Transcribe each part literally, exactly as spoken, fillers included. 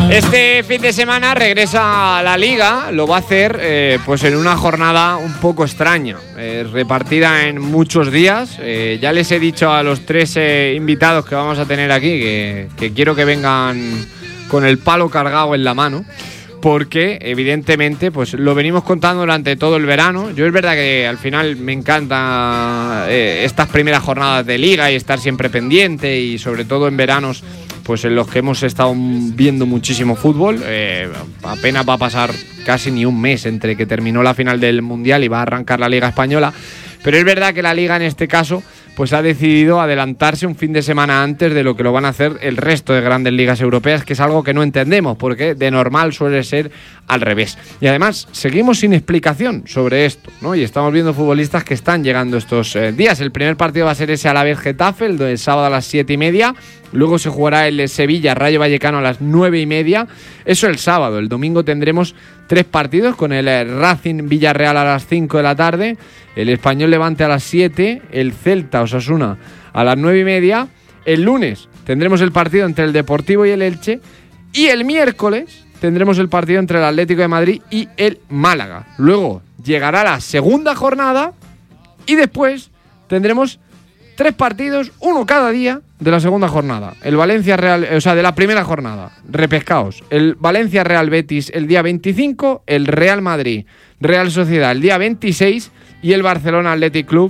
Este fin de semana regresa a la Liga, lo va a hacer eh, pues en una jornada un poco extraña, eh, repartida en muchos días. Eh, ya les he dicho a los tres eh, invitados que vamos a tener aquí que, que quiero que vengan con el palo cargado en la mano, porque evidentemente pues lo venimos contando durante todo el verano. Yo es verdad que al final me encanta eh, estas primeras jornadas de Liga y estar siempre pendiente, y sobre todo en veranos pues en los que hemos estado viendo muchísimo fútbol. Eh, apenas va a pasar casi ni un mes entre que terminó la final del Mundial y va a arrancar la Liga Española, pero es verdad que la Liga en este caso pues ha decidido adelantarse un fin de semana antes de lo que lo van a hacer el resto de grandes ligas europeas, que es algo que no entendemos, porque de normal suele ser al revés. Y además seguimos sin explicación sobre esto, ¿no? Y estamos viendo futbolistas que están llegando estos eh, días. El primer partido va a ser ese Alavés-Getafe, el del sábado a las siete y media. Luego se jugará el Sevilla-Rayo Vallecano a las nueve y media. Eso el sábado. El domingo tendremos tres partidos, con el Racing-Villarreal a las cinco de la tarde, el Español-Levante a las siete, el Celta-Osasuna a las nueve y media. El lunes tendremos el partido entre el Deportivo y el Elche, y el miércoles tendremos el partido entre el Atlético de Madrid y el Málaga. Luego llegará la segunda jornada y después tendremos tres partidos, uno cada día de la segunda jornada. El Valencia Real, o sea, de la primera jornada, repescaos. El Valencia Real Betis el día veinticinco, el Real Madrid Real Sociedad el día veintiséis y el Barcelona Athletic Club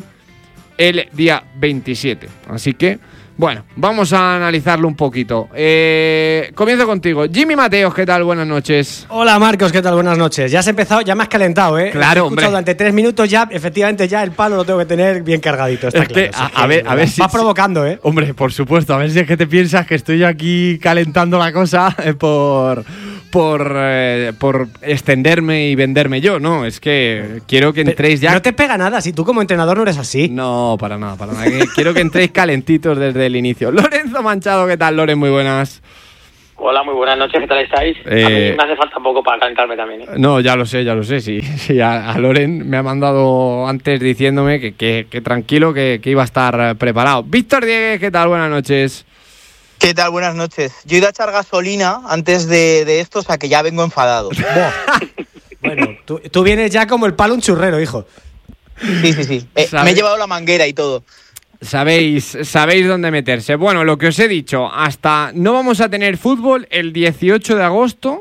el día veintisiete. Así que, bueno, vamos a analizarlo un poquito. Eh, comienzo contigo. Jimmy Mateos, ¿qué tal? Buenas noches. Hola, Marcos, ¿qué tal? Buenas noches. Ya has empezado, ya me has calentado, ¿eh? Claro, he hombre. Durante tres minutos ya, efectivamente, ya el palo lo tengo que tener bien cargadito. Está Es claro. que, Sí, a, que, a ver, a ver si... vas provocando, ¿eh? Hombre, por supuesto. A ver si es que te piensas que estoy aquí calentando la cosa eh, por... Por, eh, por extenderme y venderme yo, no, es que quiero que entréis ya... No te pega nada, si tú como entrenador no eres así. No, para nada, para nada. Quiero que entréis calentitos desde el inicio. Lorenzo Manchado, ¿qué tal, Loren? Muy buenas. Hola, muy buenas noches, ¿qué tal estáis? Eh... A mí me hace falta poco para calentarme también, ¿eh? No, ya lo sé, ya lo sé, sí. sí a, a Loren me ha mandado antes diciéndome que, que, que tranquilo, que, que iba a estar preparado. Víctor Dieguez, ¿qué tal? Buenas noches. ¿Qué tal? Buenas noches. Yo he ido a echar gasolina antes de, de esto, o sea que ya vengo enfadado. Bueno, tú, tú vienes ya como el palo un churrero, hijo. Sí, sí, sí. Eh, me he llevado la manguera y todo. Sabéis, sabéis dónde meterse. Bueno, lo que os he dicho, hasta no vamos a tener fútbol el dieciocho de agosto,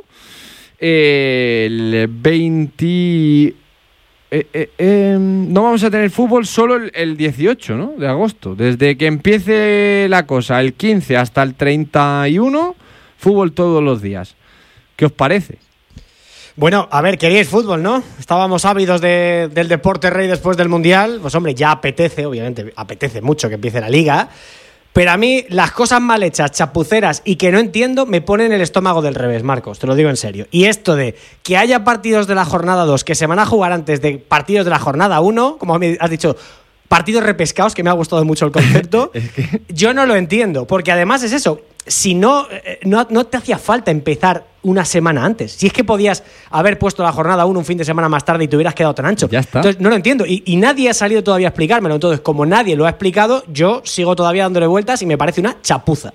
eh, el veinte... Eh, eh, eh, no vamos a tener fútbol solo el, el dieciocho, ¿no? De agosto. Desde que empiece la cosa, el quince hasta el treinta y uno, fútbol todos los días. ¿Qué os parece? Bueno, a ver, queríais fútbol, ¿no? Estábamos ávidos de, del deporte rey después del Mundial. Pues hombre, ya apetece, obviamente, apetece mucho que empiece la Liga. Pero a mí las cosas mal hechas, chapuceras y que no entiendo me ponen el estómago del revés, Marcos, te lo digo en serio. Y esto de que haya partidos de la jornada dos que se van a jugar antes de partidos de la jornada uno, como has dicho, partidos repescados, que me ha gustado mucho el concepto, es que... yo no lo entiendo, porque además es eso, si no, no, no te hacía falta empezar una semana antes. Si es que podías haber puesto la jornada uno un fin de semana más tarde y te hubieras quedado tan ancho. Ya está. Entonces, no lo entiendo. Y, y nadie ha salido todavía a explicármelo. Entonces, como nadie lo ha explicado, yo sigo todavía dándole vueltas y me parece una chapuza.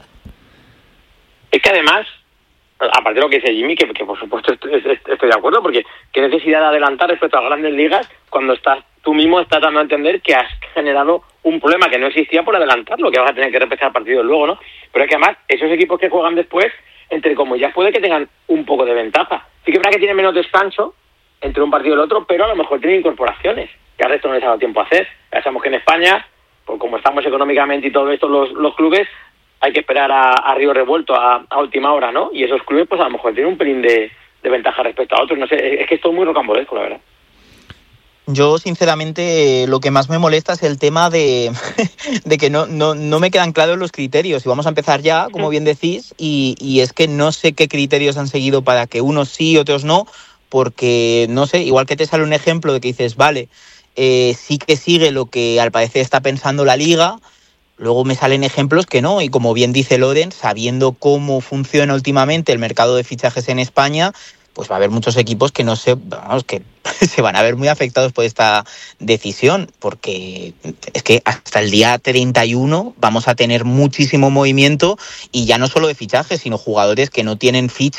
Es que además, aparte de lo que dice Jimmy, que, que por supuesto estoy, estoy de acuerdo, porque qué necesidad de adelantar respecto a grandes ligas cuando estás tú mismo estás dando a entender que has generado un problema que no existía por adelantarlo, que vas a tener que repescar partidos luego, ¿no? Pero es que además, esos equipos que juegan después, entre comillas, puede que tengan un poco de ventaja. Sí que es verdad que tienen menos descanso entre un partido y el otro, pero a lo mejor tienen incorporaciones, que al resto no les ha dado tiempo a hacer. Ya sabemos que en España, pues como estamos económicamente y todo esto, los, los clubes, hay que esperar a, a río revuelto, a, a última hora, ¿no? Y esos clubes, pues a lo mejor tienen un pelín de, de ventaja respecto a otros. No sé, es que esto es muy rocambolesco, la verdad. Yo, sinceramente, lo que más me molesta es el tema de, de que no, no, no me quedan claros los criterios. Y vamos a empezar ya, como bien decís, y, y es que no sé qué criterios han seguido para que unos sí y otros no, porque, no sé, igual que te sale un ejemplo de que dices, vale, eh, sí que sigue lo que al parecer está pensando la Liga, luego me salen ejemplos que no, y como bien dice Loren, sabiendo cómo funciona últimamente el mercado de fichajes en España, pues va a haber muchos equipos que no se, vamos, que se van a ver muy afectados por esta decisión, porque es que hasta el día treinta y uno vamos a tener muchísimo movimiento, y ya no solo de fichajes, sino jugadores que no tienen ficha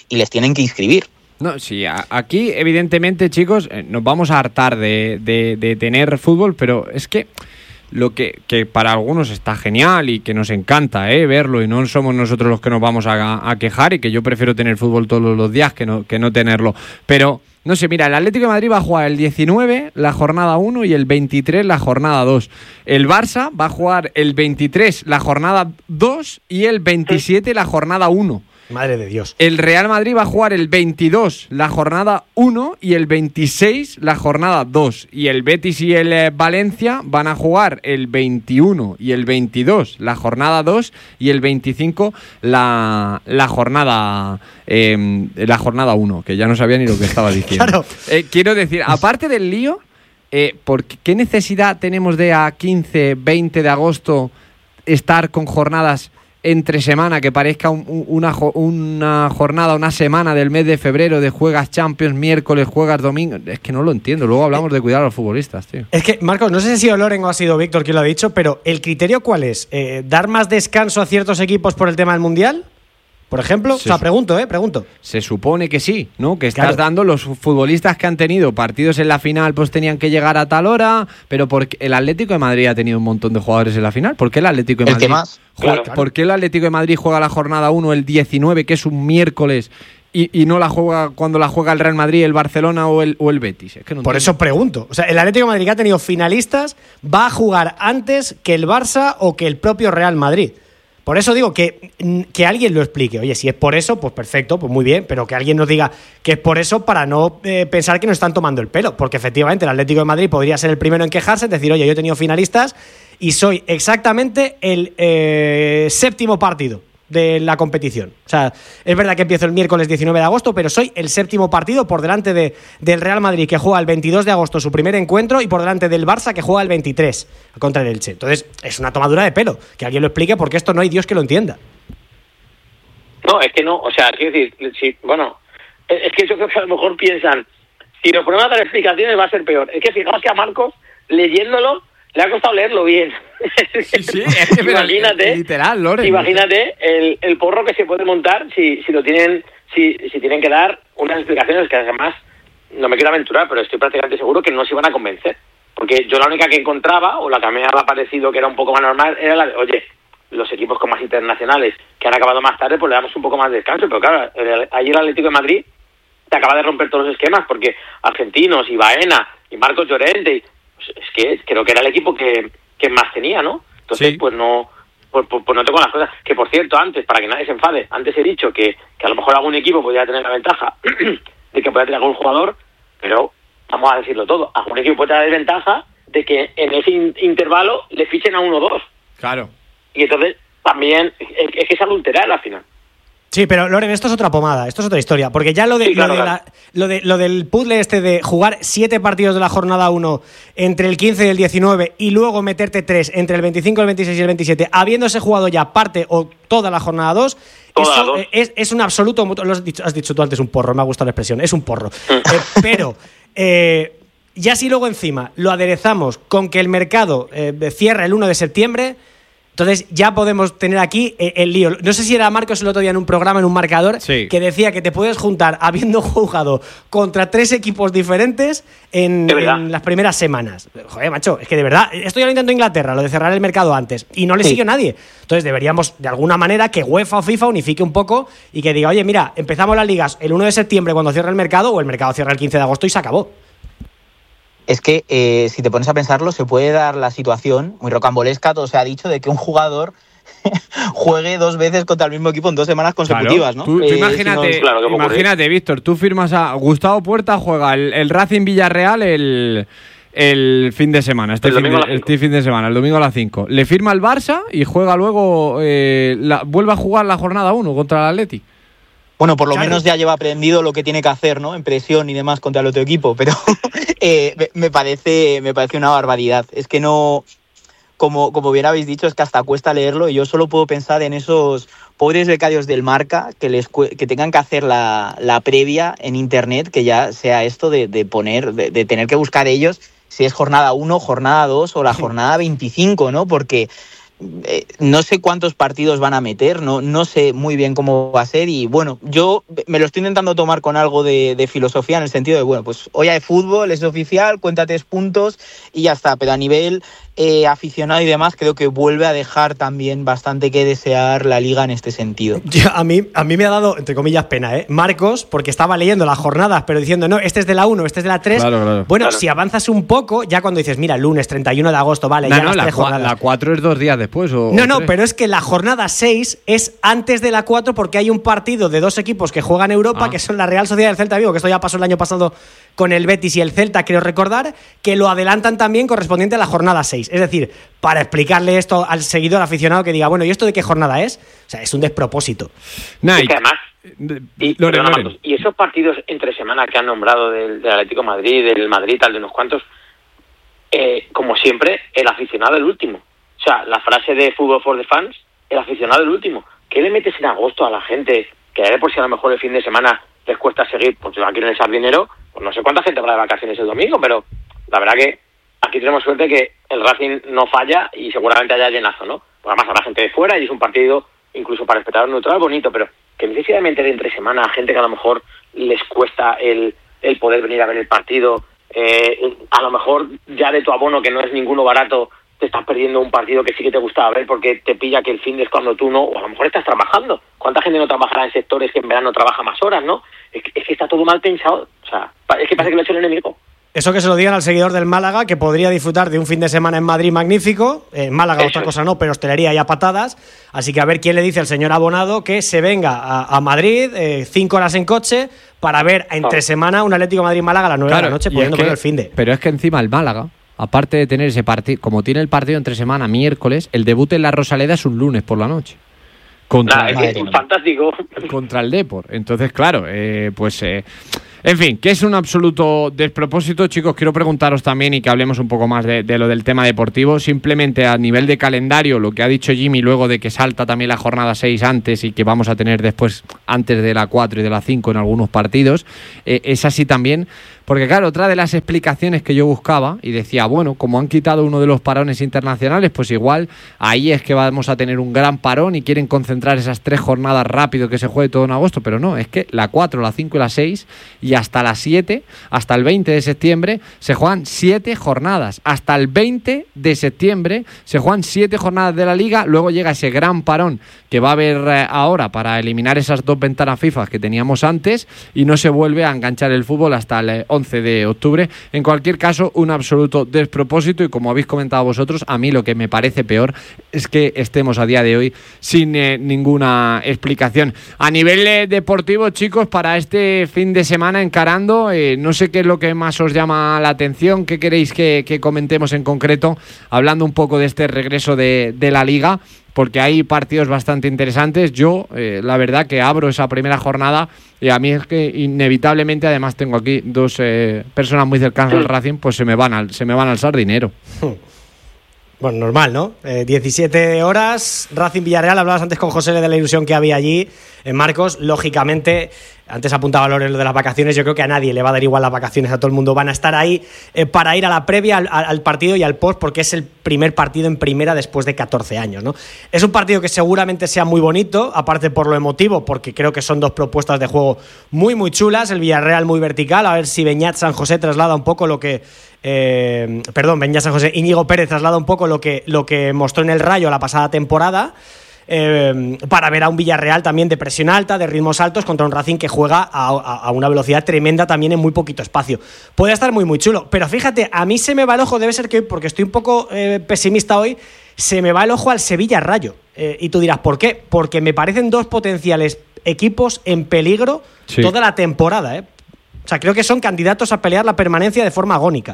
y les tienen que inscribir. No, sí, a, aquí evidentemente, chicos, eh, nos vamos a hartar de, de, de tener fútbol, pero es que lo que, que para algunos está genial y que nos encanta eh, verlo, y no somos nosotros los que nos vamos a, a quejar, y que yo prefiero tener fútbol todos los días que no, que no tenerlo, pero no sé, mira, el Atlético de Madrid va a jugar el diecinueve la jornada uno y el veintitrés la jornada dos. El Barça va a jugar el veintitrés la jornada dos y el veintisiete la jornada uno. Madre de Dios. El Real Madrid va a jugar el veintidós la jornada uno y el veintiséis la jornada dos. Y el Betis y el eh, Valencia van a jugar el veintiuno y el veintidós la jornada dos y el veinticinco la, la jornada eh, la jornada uno, que ya no sabía ni lo que estaba diciendo. Claro. Eh, quiero decir, aparte del lío, eh, ¿por qué, qué necesidad tenemos de a quince, veinte de agosto estar con jornadas entre semana, que parezca un, una, una jornada, una semana del mes de febrero de juegas Champions miércoles, juegas domingo? Es que no lo entiendo. Luego hablamos de cuidar a los futbolistas, tío. Es que, Marcos, no sé si ha sido Loren o ha sido Víctor quien lo ha dicho, pero ¿el criterio cuál es? Eh, ¿Dar más descanso a ciertos equipos por el tema del Mundial? Por ejemplo, Se o sea, pregunto, ¿eh? Pregunto. Se supone que sí, ¿no? Que estás Claro. dando los futbolistas que han tenido partidos en la final, pues tenían que llegar a tal hora, pero porque el Atlético de Madrid ha tenido un montón de jugadores en la final. ¿Por qué el Atlético de El Madrid? que más. juega- Claro. ¿Por qué el Atlético de Madrid juega la jornada uno el diecinueve, que es un miércoles, y, y no la juega cuando la juega el Real Madrid, el Barcelona o el, o el Betis? Es que no Por entiendo. eso pregunto. O sea, el Atlético de Madrid, que ha tenido finalistas, va a jugar antes que el Barça o que el propio Real Madrid. Por eso digo que, que alguien lo explique. Oye, si es por eso, pues perfecto, pues muy bien, pero que alguien nos diga que es por eso, para no eh, pensar que nos están tomando el pelo. Porque efectivamente el Atlético de Madrid podría ser el primero en quejarse, es decir, oye, yo he tenido finalistas y soy exactamente el eh, séptimo partido de la competición. O sea, es verdad que empiezo el miércoles diecinueve de agosto, pero soy el séptimo partido por delante de, del Real Madrid, que juega el veintidós de agosto su primer encuentro, y por delante del Barça, que juega el veintitrés contra el Elche. Entonces, es una tomadura de pelo. Que alguien lo explique, porque esto no hay Dios que lo entienda. No, es que no, o sea, quiero decir, si, bueno, es es que yo creo que a lo mejor piensan, si nos ponemos a dar explicaciones va a ser peor. Es que fijaos que a Marcos, leyéndolo, le ha costado leerlo bien. Sí, sí, es que pero, imagínate, literal, Loren. imagínate el, el porro que se puede montar si, si lo tienen, si, si tienen que dar unas explicaciones que además no me quiero aventurar, pero estoy prácticamente seguro que no se iban a convencer. Porque yo la única que encontraba, o la que a mí me había parecido que era un poco más normal, era la de, oye, los equipos con más internacionales que han acabado más tarde, pues le damos un poco más de descanso. Pero claro, el, ayer el Atlético de Madrid te acaba de romper todos los esquemas, porque argentinos y Baena y Marcos Llorente, pues es que creo que era el equipo que, que más tenía, ¿no? Entonces, Sí. pues no pues, pues, pues no tengo las cosas. Que por cierto, antes, para que nadie se enfade, antes he dicho que, que a lo mejor algún equipo podría tener la ventaja de que podía tener algún jugador, pero vamos a decirlo todo, algún equipo puede tener la desventaja de que en ese in- intervalo le fichen a uno o dos. Claro. Y entonces también es, es que es adulterar al final. Sí, pero Loren, esto es otra pomada, esto es otra historia. Porque ya lo, de, Sí, claro, lo, de claro. la- lo, de, lo del puzzle este de jugar siete partidos de la jornada uno entre el quince y el diecinueve y luego meterte tres entre el veinticinco, el veintiséis y el veintisiete, habiéndose jugado ya parte o toda la jornada dos, Toda eso la dos. es, es un absoluto. Lo has dicho, has dicho tú antes, un porro, me ha gustado la expresión, es un porro. Eh, pero. Eh, Ya si luego encima lo aderezamos con que el mercado eh, cierra el uno de septiembre, entonces ya podemos tener aquí el, el lío. No sé si era Marcos el otro día en un programa, en un marcador, Sí. que decía que te puedes juntar habiendo jugado contra tres equipos diferentes en, De verdad. en las primeras semanas. Joder, macho, es que de verdad, esto ya lo intentó Inglaterra, lo de cerrar el mercado antes, y no le Sí. siguió nadie. Entonces deberíamos, de alguna manera, que UEFA o FIFA unifique un poco y que diga, oye, mira, empezamos las ligas el uno de septiembre cuando cierra el mercado, o el mercado cierra el quince de agosto y se acabó. Es que, eh, si te pones a pensarlo, se puede dar la situación muy rocambolesca, todo se ha dicho, de que un jugador juegue dos veces contra el mismo equipo en dos semanas consecutivas, Claro. ¿no? Tú, tú Eh, imagínate, si no- Claro que puede imagínate, Víctor, tú firmas a Gustavo Puerta, juega el, el Racing Villarreal el, el fin de semana, este El fin domingo de, a las cinco. este fin de semana, el domingo a las cinco. Le firma el Barça y juega luego, eh, la, vuelve a jugar la jornada uno contra el Atleti. Bueno, por lo Claro. menos ya lleva aprendido lo que tiene que hacer, ¿no? En presión y demás contra el otro equipo, pero eh, me- me parece me parece una barbaridad. Es que no, como, como bien habéis dicho, es que hasta cuesta leerlo, y yo solo puedo pensar en esos pobres becarios del Marca que les cue- que tengan que hacer la, la previa en internet, que ya sea esto de, de poner, de, de tener que buscar ellos si es jornada uno, jornada dos o la jornada veinticinco, ¿no? Porque eh, no sé cuántos partidos van a meter, no, no sé muy bien cómo va a ser y bueno, yo me lo estoy intentando tomar con algo de, de filosofía en el sentido de, bueno, pues hoy hay fútbol, es oficial, cuenta tres puntos y ya está, pero a nivel eh, aficionado y demás creo que vuelve a dejar también bastante que desear la Liga en este sentido. Yo, a, mí, a mí me ha dado, entre comillas, pena, ¿eh? Marcos, porque estaba leyendo las jornadas, pero diciendo, no, este es de la uno, este es de la tres. Claro, claro. Bueno, Claro. si avanzas un poco, ya cuando dices, mira, lunes treinta y uno de agosto, vale, No, ya no, las la, tres cua- jornadas. la cuatro es dos días después. O, No, o no, tres. pero es que la jornada seis es antes de la cuatro porque hay un partido de dos equipos que juegan Europa, Ah. que son la Real Sociedad y el Celta Vigo, que esto ya pasó el año pasado con el Betis y el Celta, creo recordar, que lo adelantan también correspondiente a la jornada seis. Es decir, para explicarle esto al seguidor aficionado que diga, bueno, ¿y esto de qué jornada es? O sea, es un despropósito. Nah, Es y- que además, y, Loren, perdona, Loren. Marcos, y esos partidos entre semana que han nombrado del, del Atlético de Madrid, del Madrid, tal, de unos cuantos, eh, como siempre, el aficionado el último. O sea, la frase de Football for the Fans, el aficionado el último. ¿Qué le metes en agosto a la gente? Que ya de por si a lo mejor el fin de semana les cuesta seguir, porque no quieren echar dinero, pues no sé cuánta gente habrá de vacaciones el domingo, pero la verdad que aquí tenemos suerte que el Racing no falla y seguramente haya llenazo, ¿no? Pues además habrá gente de fuera y es un partido incluso para espectador neutral bonito, pero que necesidad de meter entre semana a gente que a lo mejor les cuesta el, el poder venir a ver el partido, eh, a lo mejor ya de tu abono, que no es ninguno barato, te estás perdiendo un partido que sí que te gustaba ver porque te pilla que el fin de es cuando tú no, o a lo mejor estás trabajando. ¿Cuánta gente no trabajará en sectores que en verano trabaja más horas, no? Es que, es que está todo mal pensado, o sea, es que parece que lo ha hecho el enemigo. Eso que se lo digan al seguidor del Málaga, que podría disfrutar de un fin de semana en Madrid magnífico. En Málaga Eso otra es. cosa no, pero hostelería y a patadas. Así que a ver quién le dice al señor abonado que se venga a, a Madrid, eh, cinco horas en coche, para ver entre Oh. semana un Atlético de Madrid-Málaga a las nueve de la noche, y es pudiendo que- poner el fin de. Pero es que encima el Málaga, aparte de tener ese partido, como tiene el partido entre semana, miércoles, el debut en la Rosaleda es un lunes por la noche. Contra, Nada, es que es Madre fantástico. contra el Depor. Entonces, claro, eh, pues... eh, en fin, que es un absoluto despropósito, chicos. Quiero preguntaros también y que hablemos un poco más de, de lo del tema deportivo. Simplemente a nivel de calendario, lo que ha dicho Jimmy luego de que salta también la jornada seis antes y que vamos a tener después antes de la cuatro y de la cinco en algunos partidos, eh, es así también. Porque claro, otra de las explicaciones que yo buscaba y decía, bueno, como han quitado uno de los parones internacionales, pues igual ahí es que vamos a tener un gran parón y quieren concentrar esas tres jornadas rápido que se juegue todo en agosto, pero no, es que la cuatro, la cinco y la seis y hasta la siete, hasta el veinte de septiembre se juegan siete jornadas, hasta el veinte de septiembre se juegan siete jornadas de la Liga, luego llega ese gran parón que va a haber eh, ahora para eliminar esas dos ventanas FIFA que teníamos antes y no se vuelve a enganchar el fútbol hasta el eh, once de octubre. En cualquier caso, un absoluto despropósito y como habéis comentado vosotros, a mí lo que me parece peor es que estemos a día de hoy sin eh, ninguna explicación. A nivel eh, deportivo, chicos, para este fin de semana encarando, eh, no sé qué es lo que más os llama la atención, qué queréis que, que comentemos en concreto, hablando un poco de este regreso de, de la Liga, porque hay partidos bastante interesantes. Yo, eh, la verdad que abro esa primera jornada y a mí es que inevitablemente, además tengo aquí dos eh, personas muy cercanas al Racing, pues se me van al, se me van al sardinero. Bueno, normal, ¿no? Eh, diecisiete horas, Racing Villarreal. Hablabas antes con José de la ilusión que había allí. Eh, Marcos, lógicamente, antes apuntaba Loren lo de las vacaciones. Yo creo que a nadie le va a dar igual las vacaciones, a todo el mundo. Van a estar ahí eh, para ir a la previa, al, al partido y al post, porque es el primer partido en primera después de catorce años, ¿no? Es un partido que seguramente sea muy bonito, aparte por lo emotivo, porque creo que son dos propuestas de juego muy, muy chulas. El Villarreal muy vertical, a ver si Beñat San José traslada un poco lo que... Eh, perdón, Beñat San José, Íñigo Pérez traslada un poco lo que, lo que mostró en el Rayo la pasada temporada. Eh, para ver a un Villarreal también de presión alta, de ritmos altos, contra un Racing que juega a, a, a una velocidad tremenda también en muy poquito espacio. Puede estar muy muy chulo, pero fíjate, a mí se me va el ojo, debe ser que hoy, porque estoy un poco eh, pesimista hoy, se me va el ojo al Sevilla Rayo. Eh, y tú dirás, ¿por qué? Porque me parecen dos potenciales equipos en peligro Sí. toda la temporada, ¿eh? O sea, creo que son candidatos a pelear la permanencia de forma agónica.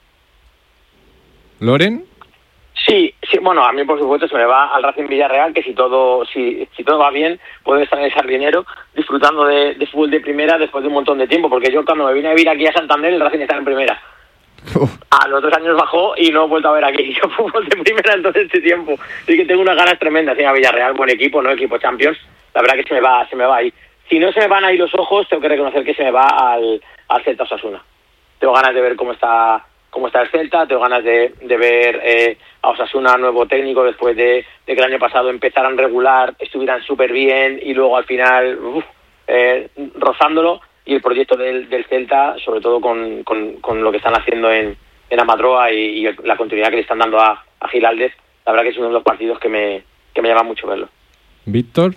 ¿Loren? Sí, sí, bueno, a mí por supuesto se me va al Racing Villarreal, que si todo si, si todo va bien, puede estar en el Sardinero disfrutando de, de fútbol de primera después de un montón de tiempo, porque yo cuando me vine a vivir aquí a Santander, el Racing estaba en primera. A los dos años bajó y no he vuelto a ver aquí yo fútbol de primera en todo este tiempo. Así que tengo unas ganas tremendas. Sí, a Villarreal, buen equipo, no equipo Champions. La verdad que se me va, se me va ahí. Si no se me van ahí los ojos, tengo que reconocer que se me va al, al Celta Osasuna. Tengo ganas de ver cómo está cómo está el Celta, tengo ganas de, de ver eh, a Osasuna, nuevo técnico, después de, de que el año pasado empezaran regular, estuvieran súper bien y luego al final uf, eh, rozándolo. Y el proyecto del, del Celta, sobre todo con, con, con lo que están haciendo en, en Amadroa y, y la continuidad que le están dando a, a Giraldez, la verdad que es uno de los partidos que me, que me llama mucho verlo. Víctor.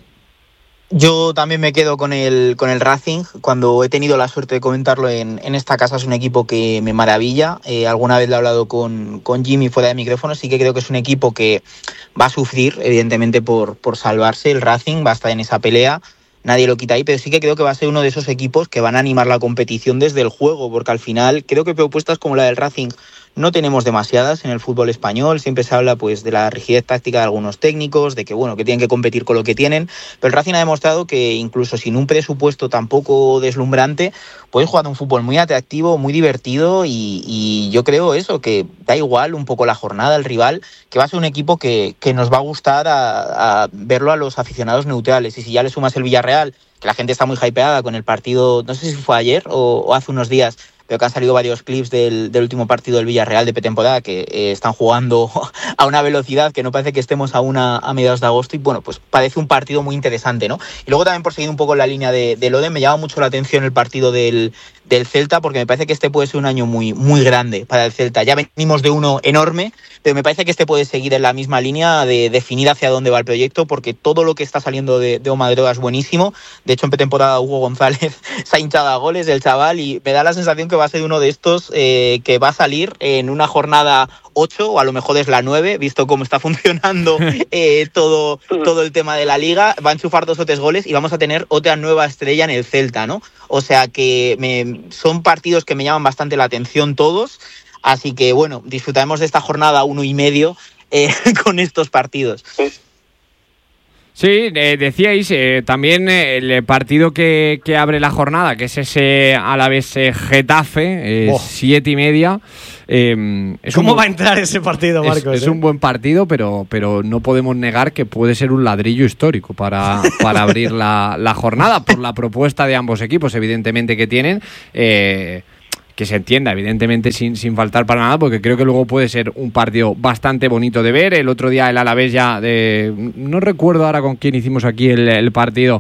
Yo también me quedo con el con el Racing. Cuando he tenido la suerte de comentarlo en, en esta casa, es un equipo que me maravilla. Eh, alguna vez lo he hablado con, con Jimmy fuera de micrófono. Sí que creo que es un equipo que va a sufrir, evidentemente, por, por salvarse. El Racing va a estar en esa pelea. Nadie lo quita ahí, pero sí que creo que va a ser uno de esos equipos que van a animar la competición desde el juego, porque al final creo que propuestas como la del Racing no tenemos demasiadas en el fútbol español. Siempre se habla pues de la rigidez táctica de algunos técnicos, de que bueno, que tienen que competir con lo que tienen, pero el Racing ha demostrado que incluso sin un presupuesto tampoco deslumbrante, puede jugar un fútbol muy atractivo, muy divertido y, y yo creo eso, que da igual un poco la jornada, el rival, que va a ser un equipo que, que nos va a gustar a, a verlo a los aficionados neutrales. Y si ya le sumas el Villarreal, que la gente está muy hypeada con el partido, no sé si fue ayer o, o hace unos días, pero que han salido varios clips del, del último partido del Villarreal de pretemporada, que eh, están jugando a una velocidad que no parece que estemos aún a, a mediados de agosto, y bueno, pues parece un partido muy interesante, ¿no? Y luego también, por seguir un poco la línea de, de Loden, me llama mucho la atención el partido del, del Celta, porque me parece que este puede ser un año muy, muy grande para el Celta. Ya venimos de uno enorme, pero me parece que este puede seguir en la misma línea de definir hacia dónde va el proyecto, porque todo lo que está saliendo de, de Omadroa es buenísimo. De hecho, en pretemporada Hugo González se ha hinchado a goles el chaval, y me da la sensación que va a ser uno de estos eh, que va a salir en una jornada ocho, o a lo mejor es la nueve, visto cómo está funcionando eh, todo, todo el tema de la liga. Va a enchufar dos o tres goles y vamos a tener otra nueva estrella en el Celta, ¿no? O sea que me, son partidos que me llaman bastante la atención todos, así que bueno, disfrutaremos de esta jornada uno y medio eh, con estos partidos. Sí, eh, decíais eh, también eh, el partido que, que abre la jornada, que es ese Alavés eh, Getafe, eh, oh. siete y media. Eh, es ¿Cómo un, va a entrar ese partido, Marcos? Es, es eh? un buen partido, pero, pero no podemos negar que puede ser un ladrillo histórico para, para abrir la, la jornada, por la propuesta de ambos equipos, evidentemente, que tienen. Eh, que se entienda, evidentemente, sin, sin faltar para nada, porque creo que luego puede ser un partido bastante bonito de ver. El otro día el Alavés ya, de, no recuerdo ahora con quién hicimos aquí el, el partido,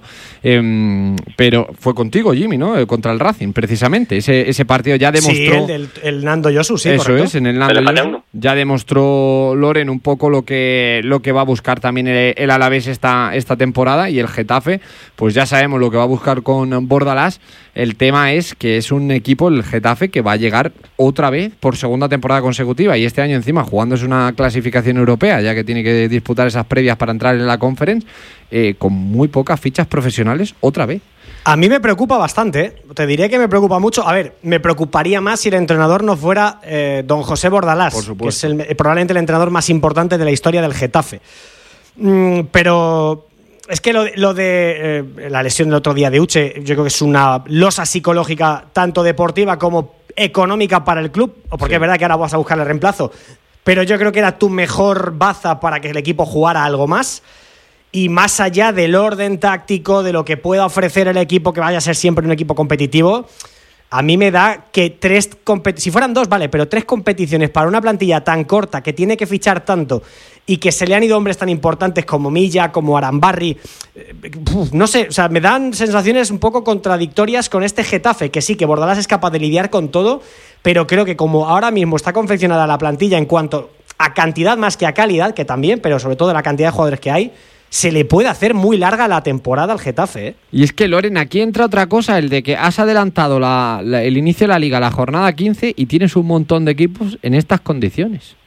eh, pero fue contigo, Jimmy, ¿no? Contra el Racing, precisamente. Ese, ese partido ya demostró... Sí, el del el Nando Yosu, sí, Eso correcto. es, en el Nando Yosu. Ya demostró Loren un poco lo que, lo que va a buscar también el, el Alavés esta, esta temporada, y el Getafe, pues ya sabemos lo que va a buscar con Bordalás. El tema es que es un equipo, el Getafe, que va a llegar otra vez por segunda temporada consecutiva, y este año encima jugándose una clasificación europea, ya que tiene que disputar esas previas para entrar en la Conference, eh, con muy pocas fichas profesionales otra vez. A mí me preocupa bastante, ¿eh? Te diré que me preocupa mucho. A ver, me preocuparía más si el entrenador no fuera eh, don José Bordalás, por supuesto, que es el, probablemente el entrenador más importante de la historia del Getafe. Mm, pero... Es que lo, lo de eh, la lesión del otro día de Uche, yo creo que es una losa psicológica tanto deportiva como económica para el club, o porque sí, es verdad que ahora vas a buscar el reemplazo, pero yo creo que era tu mejor baza para que el equipo jugara algo más, y más allá del orden táctico, de lo que pueda ofrecer el equipo, que vaya a ser siempre un equipo competitivo, a mí me da que tres competiciones, si fueran dos, vale, pero tres competiciones para una plantilla tan corta, que tiene que fichar tanto, y que se le han ido hombres tan importantes como Milla, como Arambarri, uf, no sé, o sea, me dan sensaciones un poco contradictorias con este Getafe, que sí, que Bordalás es capaz de lidiar con todo, pero creo que como ahora mismo está confeccionada la plantilla en cuanto a cantidad más que a calidad, que también, pero sobre todo la cantidad de jugadores que hay, se le puede hacer muy larga la temporada al Getafe, ¿eh? Y es que, Loren, aquí entra otra cosa, el de que has adelantado la, la, el inicio de la Liga, la jornada quince, y tienes un montón de equipos en estas condiciones.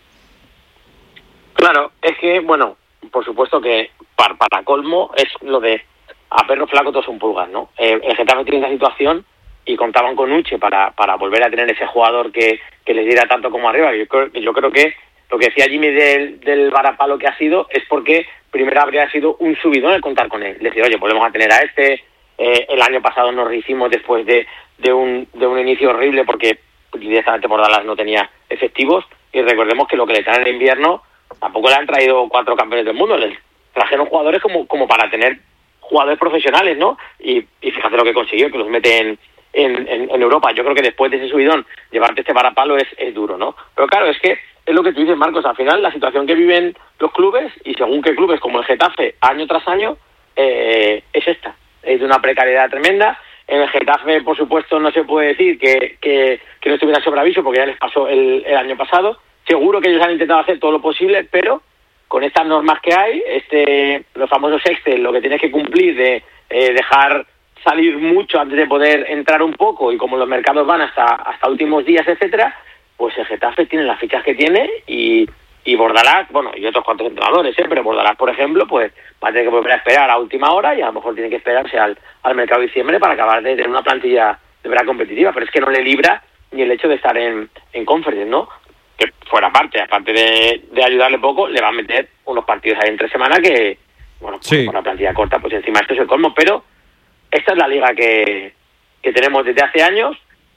Claro, es que, bueno, por supuesto que para, para colmo es lo de a perro flaco todos son pulgas, ¿no? Eh, el Getafe tiene esa situación y contaban con Uche para, para volver a tener ese jugador que, que les diera tanto como arriba. Yo creo, yo creo que lo que decía Jimmy del, del varapalo que ha sido es porque primero habría sido un subidón el contar con él. Decir, oye, volvemos a tener a este. Eh, el año pasado nos rehicimos después de, de, un, de un inicio horrible porque directamente Bordalás no tenía efectivos. Y recordemos que lo que le traen en invierno tampoco le han traído cuatro campeones del mundo. Les trajeron jugadores como, como para tener jugadores profesionales, ¿no? Y, y fíjate lo que consiguió, que los mete en, en, en, en Europa. Yo creo que después de ese subidón, llevarte este varapalo es, es duro, ¿no? Pero claro, es que es lo que tú dices, Marcos, al final la situación que viven los clubes, y según qué clubes, como el Getafe, año tras año, eh, es esta, es de una precariedad tremenda. En el Getafe, por supuesto, no se puede decir que, que, que no estuviera sobre aviso, porque ya les pasó el, el año pasado. Seguro que ellos han intentado hacer todo lo posible, pero con estas normas que hay, este, los famosos Excel, lo que tienes que cumplir de eh, dejar salir mucho antes de poder entrar un poco, y como los mercados van hasta hasta últimos días, etcétera, pues el Getafe tiene las fichas que tiene, y, y Bordalás, bueno, y otros cuantos entrenadores, ¿eh? Pero Bordalás, por ejemplo, pues va a tener que volver a esperar a última hora, y a lo mejor tiene que esperarse al, al mercado de diciembre para acabar de tener una plantilla de verdad competitiva, pero es que no le libra ni el hecho de estar en, en Conference, ¿no? Que fuera parte, aparte de, de ayudarle poco, le va a meter unos partidos ahí entre semana que, bueno, pues, sí, con una plantilla corta, pues encima esto es el colmo, pero esta es la liga que, que tenemos desde hace años,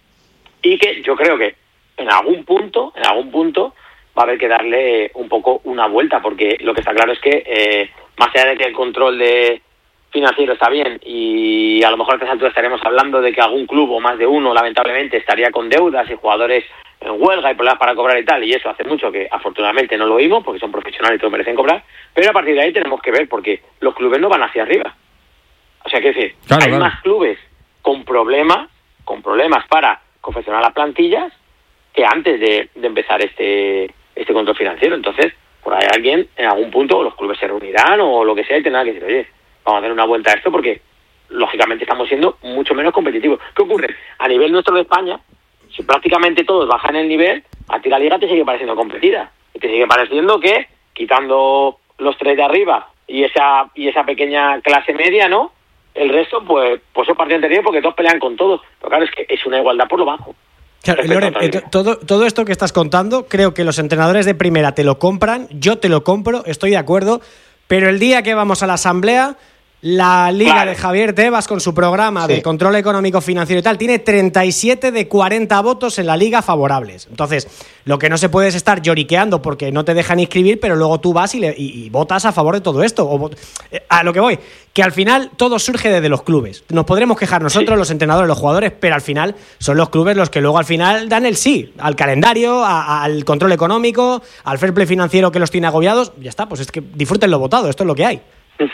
y que yo creo que en algún punto, en algún punto va a haber que darle un poco una vuelta, porque lo que está claro es que eh, más allá de que el control de financiero está bien, y a lo mejor a estas alturas estaremos hablando de que algún club o más de uno lamentablemente estaría con deudas y jugadores en huelga y problemas para cobrar y tal, y eso hace mucho que afortunadamente no lo oímos porque son profesionales y todos merecen cobrar, pero a partir de ahí tenemos que ver, porque los clubes no van hacia arriba. O sea, que decir, claro, hay claro. más clubes con problemas, con problemas para confeccionar las plantillas que antes de, de empezar este este control financiero. Entonces, por ahí alguien, en algún punto, los clubes se reunirán o lo que sea y tendrán que decir, oye, vamos a dar una vuelta a esto porque, lógicamente, estamos siendo mucho menos competitivos. ¿Qué ocurre? A nivel nuestro de España, si prácticamente todos bajan el nivel, a ti la liga te sigue pareciendo competida. Y te sigue pareciendo que, quitando los tres de arriba y esa y esa pequeña clase media, ¿no? El resto, pues, pues son partidos anteriores porque todos pelean con todos. Pero claro, es que es una igualdad por lo bajo. Claro, Loren, eh, todo, todo esto que estás contando, creo que los entrenadores de primera te lo compran, yo te lo compro, estoy de acuerdo, pero el día que vamos a la asamblea, la liga claro. de Javier Tebas con su programa sí. de control económico financiero y tal, tiene treinta y siete de cuarenta votos en la liga favorables. Entonces, lo que no se puede es estar lloriqueando porque no te dejan inscribir, pero luego tú vas y, le, y, y votas a favor de todo esto. O, a lo que voy, que al final todo surge desde los clubes. Nos podremos quejar nosotros, sí. los entrenadores, los jugadores, pero al final son los clubes los que luego al final dan el sí al calendario, a, al control económico, al fair play financiero que los tiene agobiados. Ya está, pues es que disfruten lo votado, esto es lo que hay.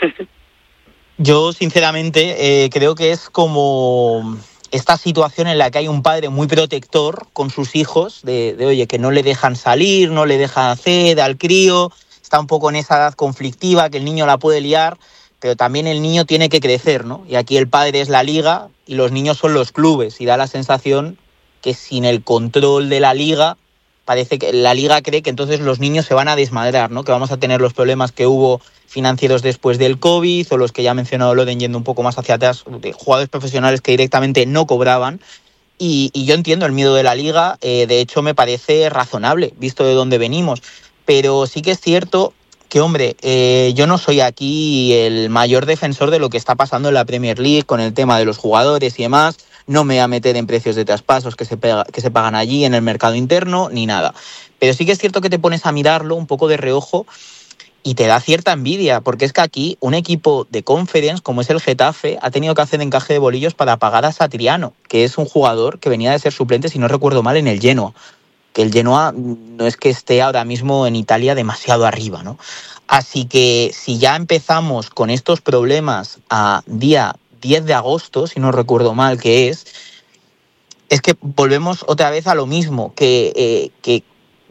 Yo, sinceramente, eh, creo que es como esta situación en la que hay un padre muy protector con sus hijos, de, de oye, que no le dejan salir, no le dejan hacer al crío, está un poco en esa edad conflictiva, que el niño la puede liar, pero también el niño tiene que crecer, ¿no? Y aquí el padre es la liga y los niños son los clubes, y da la sensación que sin el control de la liga, parece que la liga cree que entonces los niños se van a desmadrar, ¿no? Que vamos a tener los problemas que hubo financieros después del COVID, o los que ya ha mencionado Loren yendo un poco más hacia atrás, de jugadores profesionales que directamente no cobraban. Y, y yo entiendo el miedo de la liga, eh, de hecho me parece razonable, visto de dónde venimos. Pero sí que es cierto que, hombre, eh, yo no soy aquí el mayor defensor de lo que está pasando en la Premier League con el tema de los jugadores y demás. No me voy a meter en precios de traspasos que se, pega, que se pagan allí en el mercado interno, ni nada. Pero sí que es cierto que te pones a mirarlo un poco de reojo y te da cierta envidia, porque es que aquí un equipo de Conference, como es el Getafe, ha tenido que hacer encaje de bolillos para pagar a Satriano, que es un jugador que venía de ser suplente, si no recuerdo mal, en el Genoa. Que el Genoa no es que esté ahora mismo en Italia demasiado arriba, ¿no? Así que si ya empezamos con estos problemas a día diez de agosto, si no recuerdo mal que es, es que volvemos otra vez a lo mismo, que, eh, que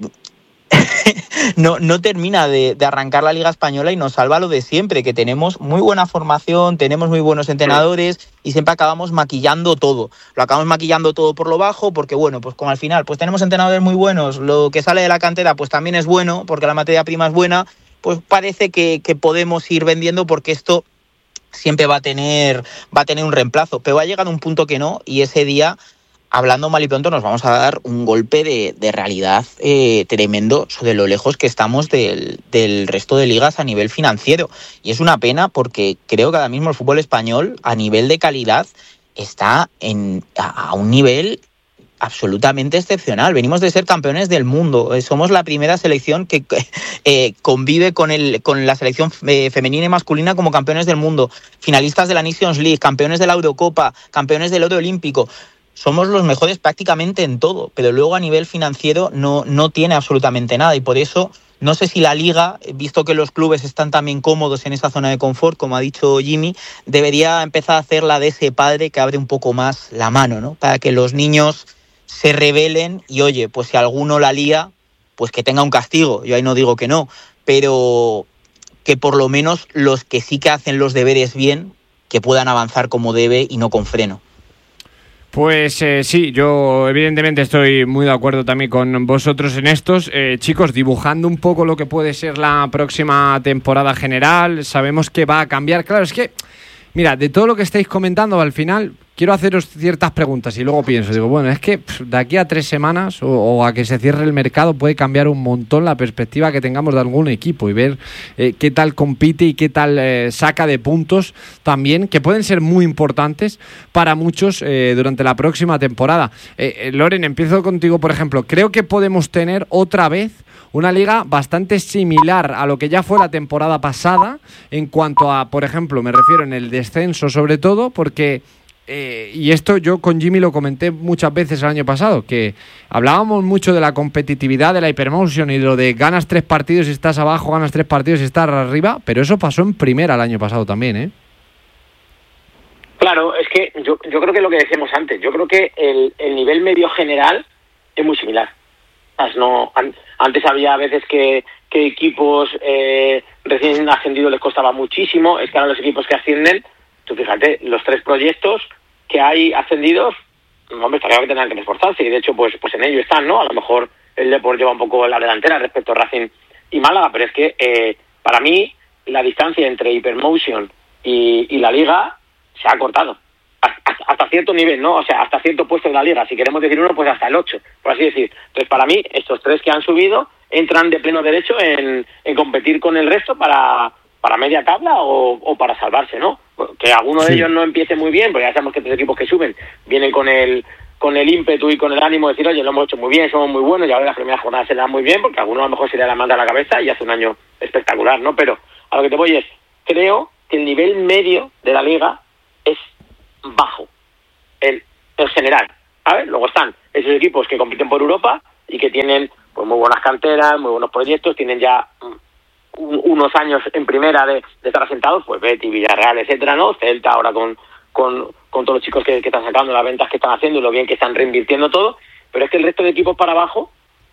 no, no termina de, de arrancar la Liga Española, y nos salva lo de siempre, que tenemos muy buena formación, tenemos muy buenos entrenadores y siempre acabamos maquillando todo. Lo acabamos maquillando todo por lo bajo porque, bueno, pues como al final pues tenemos entrenadores muy buenos, lo que sale de la cantera pues también es bueno porque la materia prima es buena, pues parece que, que podemos ir vendiendo porque esto siempre va a tener va a tener un reemplazo, pero va a llegar un punto que no, y ese día, hablando mal y pronto, nos vamos a dar un golpe de, de realidad eh, tremendo sobre lo lejos que estamos del, del resto de ligas a nivel financiero. Y es una pena porque creo que ahora mismo el fútbol español, a nivel de calidad, está en, a, a un nivel absolutamente excepcional. Venimos de ser campeones del mundo. Somos la primera selección que eh, convive con, el, con la selección eh, femenina y masculina como campeones del mundo. Finalistas de la Nations League, campeones de la Eurocopa, campeones del oro olímpico. somos los mejores prácticamente en todo, pero luego a nivel financiero no, no tiene absolutamente nada y por eso no sé si la Liga, visto que los clubes están también cómodos en esa zona de confort, como ha dicho Jimmy, debería empezar a hacer la de ese padre que abre un poco más la mano, ¿no? Para que los niños se rebelen y, oye, pues si alguno la lía, pues que tenga un castigo. Yo ahí no digo que no, pero que por lo menos los que sí que hacen los deberes bien, que puedan avanzar como debe y no con freno. Pues eh, sí, yo evidentemente estoy muy de acuerdo también con vosotros en estos. Eh, chicos, dibujando un poco lo que puede ser la próxima temporada general, sabemos que va a cambiar. Claro, es que, mira, de todo lo que estáis comentando al final, quiero haceros ciertas preguntas y luego pienso, digo, bueno, es que pff, de aquí a tres semanas o, o a que se cierre el mercado puede cambiar un montón la perspectiva que tengamos de algún equipo y ver eh, qué tal compite y qué tal eh, saca de puntos también, que pueden ser muy importantes para muchos eh, durante la próxima temporada. Eh, eh, Loren, empiezo contigo, por ejemplo. Creo que podemos tener otra vez una liga bastante similar a lo que ya fue la temporada pasada en cuanto a, por ejemplo, me refiero en el descenso sobre todo, porque Eh, y esto yo con Jimmy lo comenté muchas veces el año pasado, que hablábamos mucho de la competitividad, de la hypermotion y de lo de ganas tres partidos y estás abajo, ganas tres partidos y estás arriba, pero eso pasó en primera el año pasado también, ¿eh? Claro, es que yo, yo creo que lo que decíamos antes, yo creo que el, el nivel medio general es muy similar. No, an, antes había a veces que, que equipos eh, recién ascendidos les costaba muchísimo, es que ahora los equipos que ascienden, tú fíjate, los tres proyectos que hay ascendidos, hombre, está claro que tendrán que esforzarse y de hecho pues pues en ello están, ¿no? A lo mejor el Depor lleva un poco la delantera respecto a Racing y Málaga, pero es que eh, para mí la distancia entre Hypermotion y, y la Liga se ha cortado hasta, hasta cierto nivel, ¿no? O sea, hasta cierto puesto de la Liga, si queremos decir uno, pues hasta el ocho, por así decir. Entonces para mí estos tres que han subido entran de pleno derecho en, en competir con el resto para para media tabla o, o para salvarse, ¿no? Que alguno sí. de ellos no empiece muy bien, porque ya sabemos que estos equipos que suben vienen con el con el ímpetu y con el ánimo de decir, oye, lo hemos hecho muy bien, somos muy buenos, y ahora las primeras jornadas se le dan muy bien, porque alguno a lo mejor se le da la manta a la cabeza y hace un año espectacular, ¿no? Pero a lo que te voy es, creo que el nivel medio de la Liga es bajo, el, el general, ¿sabes? Luego están esos equipos que compiten por Europa y que tienen pues muy buenas canteras, muy buenos proyectos, tienen ya unos años en primera de, de estar asentados, pues Betis, Villarreal, etcétera, ¿no? Celta ahora con, con, con todos los chicos que, que están sacando, las ventas que están haciendo y lo bien que están reinvirtiendo todo, pero es que el resto de equipos para abajo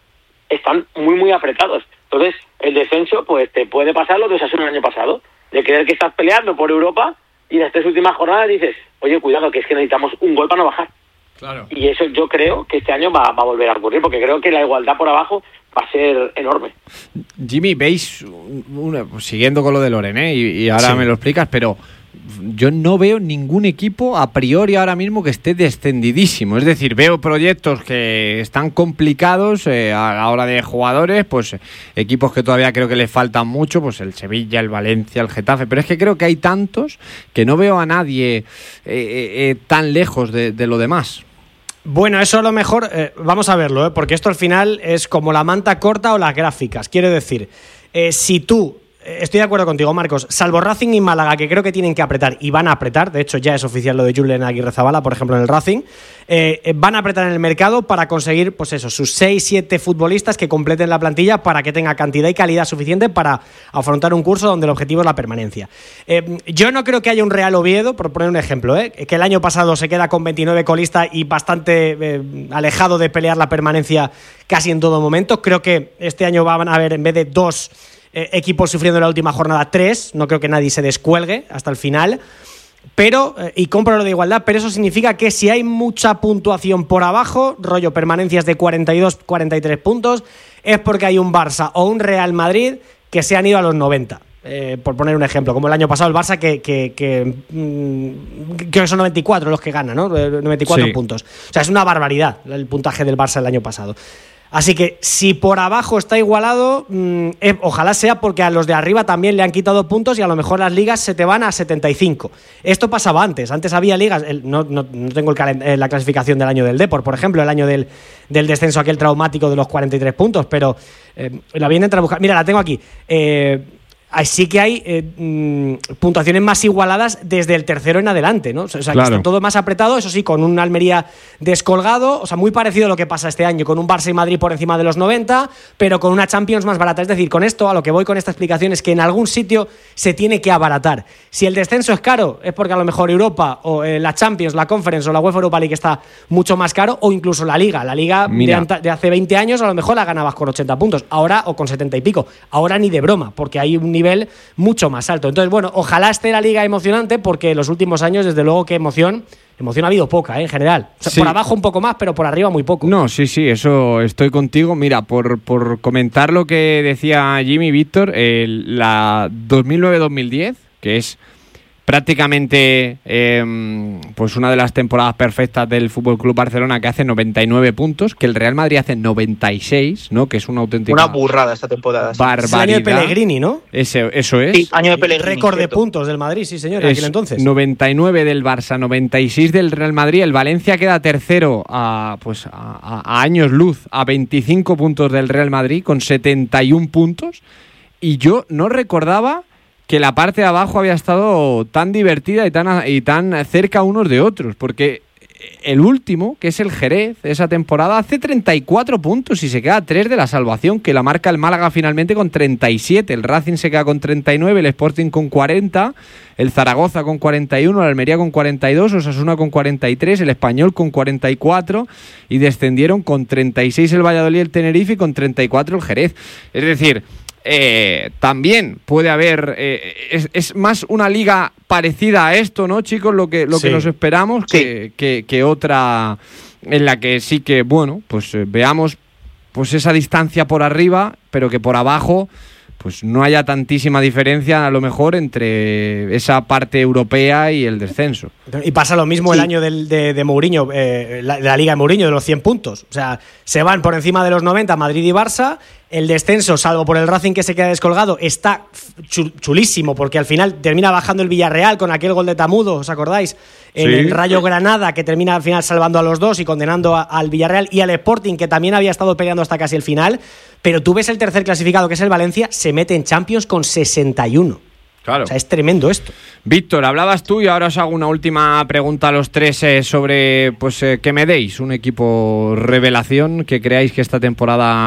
están muy, muy apretados. Entonces, el descenso, pues te puede pasar lo que se hace el año pasado, de creer que estás peleando por Europa y en las tres últimas jornadas dices, oye, cuidado, que es que necesitamos un gol para no bajar. Claro. Y eso yo creo que este año va, va a volver a ocurrir, porque creo que la igualdad por abajo va a ser enorme. Jimmy, veis, una, pues siguiendo con lo de Loren, ¿eh? y, y ahora sí. me lo explicas, pero yo no veo ningún equipo a priori ahora mismo que esté descendidísimo. Es decir, veo proyectos que están complicados eh, a la hora de jugadores, pues equipos que todavía creo que les faltan mucho, pues el Sevilla, el Valencia, el Getafe, pero es que creo que hay tantos que no veo a nadie eh, eh, tan lejos de, de lo demás. Bueno, eso a lo mejor, eh, vamos a verlo, ¿eh? Porque esto al final es como la manta corta o las gráficas. Quiero decir, eh, si tú, eh, estoy de acuerdo contigo, Marcos, salvo Racing y Málaga, que creo que tienen que apretar y van a apretar, de hecho ya es oficial lo de Julen Aguirrezabala, por ejemplo, en el Racing, eh, eh, van a apretar en el mercado para conseguir, pues eso, sus seis siete futbolistas que completen la plantilla para que tenga cantidad y calidad suficiente para afrontar un curso donde el objetivo es la permanencia. Eh, yo no creo que haya un Real Oviedo, por poner un ejemplo, ¿eh? que el año pasado se queda con veintinueve colistas y bastante eh, alejado de pelear la permanencia casi en todo momento. Creo que este año van a haber, en vez de dos eh, equipos sufriendo en la última jornada, tres. No creo que nadie se descuelgue hasta el final. Pero, eh, y compro lo de igualdad, pero eso significa que si hay mucha puntuación por abajo, rollo permanencias de cuarenta y dos, cuarenta y tres puntos, es porque hay un Barça o un Real Madrid que se han ido a los noventa. Eh, por poner un ejemplo, como el año pasado el Barça que, que, que mmm, creo que son noventa y cuatro los que ganan, ¿no? noventa y cuatro sí. puntos. O sea, es una barbaridad el puntaje del Barça el año pasado. Así que si por abajo está igualado, mmm, eh, ojalá sea porque a los de arriba también le han quitado puntos y a lo mejor las ligas se te van a setenta y cinco. Esto pasaba antes. Antes había ligas, el, no, no, no tengo el calend- eh, la clasificación del año del Depor, por ejemplo, el año del, del descenso aquel traumático de los cuarenta y tres puntos, pero eh, la vienen a buscar. Mira, la tengo aquí. Eh, sí que hay eh, mm, puntuaciones más igualadas desde el tercero en adelante, ¿no? O sea, claro. que está todo más apretado, eso sí, con un Almería descolgado, o sea, muy parecido a lo que pasa este año, con un Barça y Madrid por encima de los noventa, pero con una Champions más barata. Es decir, con esto, a lo que voy con esta explicación es que en algún sitio se tiene que abaratar. Si el descenso es caro, es porque a lo mejor Europa o eh, la Champions, la Conference o la UEFA Europa League está mucho más caro, o incluso la Liga. La Liga de, anta- de hace veinte años a lo mejor la ganabas con ochenta puntos, ahora o con setenta y pico. Ahora ni de broma, porque hay un nivel mucho más alto. Entonces, bueno, ojalá esté la Liga emocionante, porque en los últimos años, desde luego que emoción, emoción ha habido poca, ¿eh? En general. O sea, sí. Por abajo un poco más, pero por arriba muy poco. No, sí, sí, eso estoy contigo. Mira, por, por comentar lo que decía Jimmy, Víctor, eh, la dos mil nueve dos mil diez, que es prácticamente eh, pues una de las temporadas perfectas del F C Barcelona, que hace noventa y nueve puntos, que el Real Madrid hace noventa y seis, ¿no? Que es una auténtica una burrada esta temporada. Sí. Barbaridad. Es el año de Pellegrini, ¿no? Ese, eso es. Sí, año de Pellegrini. Récord de puntos del Madrid, sí, señor, en aquel entonces. noventa y nueve del Barça, noventa y seis del Real Madrid. El Valencia queda tercero a, pues, a, a años luz, a veinticinco puntos del Real Madrid, con setenta y un puntos. Y yo no recordaba que la parte de abajo había estado tan divertida y tan, y tan cerca unos de otros, porque el último, que es el Jerez, esa temporada, hace treinta y cuatro puntos y se queda a tres de la salvación, que la marca el Málaga finalmente con treinta y siete, el Racing se queda con treinta y nueve, el Sporting con cuarenta, el Zaragoza con cuarenta y uno, el Almería con cuarenta y dos, Osasuna con cuarenta y tres, el Español con cuarenta y cuatro, y descendieron con treinta y seis el Valladolid y el Tenerife y con treinta y cuatro el Jerez. Es decir, Eh, también puede haber eh, es, es más una liga parecida a esto, ¿no, chicos? Lo que, lo sí. que nos esperamos sí. que, que, que otra en la que sí que, bueno, pues eh, veamos pues esa distancia por arriba, pero que por abajo pues no haya tantísima diferencia a lo mejor entre esa parte europea y el descenso. Y pasa lo mismo sí. el año del, de, de Mourinho, eh, la, la Liga de Mourinho, de los cien puntos. O sea, se van por encima de los noventa Madrid y Barça. El descenso, salvo por el Racing que se queda descolgado, está chulísimo, porque al final termina bajando el Villarreal con aquel gol de Tamudo, ¿os acordáis? En sí. el Rayo Granada, que termina al final salvando a los dos y condenando a, al Villarreal, y al Sporting, que también había estado peleando hasta casi el final. Pero tú ves el tercer clasificado, que es el Valencia, se mete en Champions con sesenta y uno. Claro. O sea, es tremendo esto. Víctor, hablabas tú y ahora os hago una última pregunta a los tres eh, sobre pues eh, que me deis un equipo revelación que creáis que esta temporada